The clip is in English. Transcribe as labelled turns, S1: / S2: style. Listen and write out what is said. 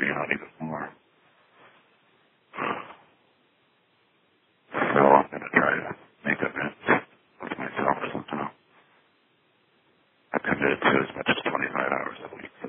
S1: me out even more. So I'm going to try to make amends with myself somehow. I'm committed to as much as 25 hours a week for